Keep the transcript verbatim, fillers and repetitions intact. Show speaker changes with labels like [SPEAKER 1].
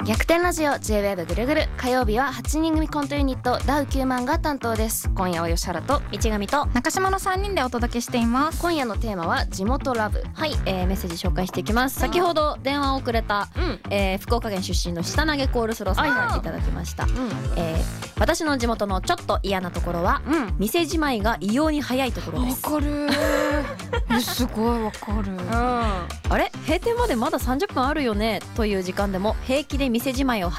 [SPEAKER 1] 逆転ラジオ ジェイウェーブ ぐるぐる、火曜日ははちにん組コントユニットダウきゅうまんが担当です。今夜は吉原と
[SPEAKER 2] 道上と
[SPEAKER 3] 中島のさんにんでお届けしています。
[SPEAKER 1] 今夜のテーマは地元ラブ。
[SPEAKER 2] はい、えー、メッセージ紹介していきます。先ほど電話をくれた、
[SPEAKER 1] うん
[SPEAKER 2] えー、福岡県出身の下投げコールスローさんからいただきました、
[SPEAKER 1] うん
[SPEAKER 2] えー、私の地元のちょっと嫌なところは、
[SPEAKER 1] うん、
[SPEAKER 2] 店じまいが異様に早いところです。
[SPEAKER 3] わかるえすごいわかる、
[SPEAKER 1] うん、
[SPEAKER 2] あれ閉店までまださんじゅっぷんあるよねという時間でも平気で店じまいを